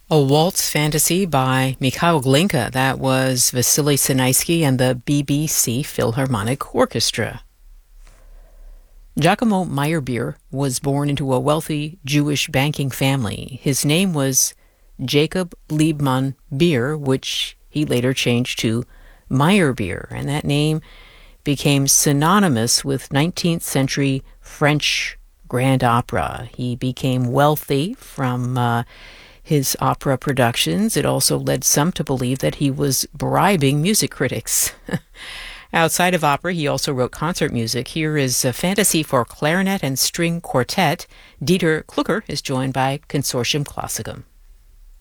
A Waltz Fantasy by Mikhail Glinka. That was Vasily Sinaisky and the BBC Philharmonic Orchestra. Giacomo Meyerbeer was born into a wealthy Jewish banking family. His name was Jacob Liebmann Beer, which he later changed to Meyerbeer, and that name became synonymous with 19th century French grand opera. He became wealthy from his opera productions. It also led some to believe that he was bribing music critics. Outside of opera, he also wrote concert music. Here is a fantasy for clarinet and string quartet. Dieter Klucker is joined by Consortium Classicum.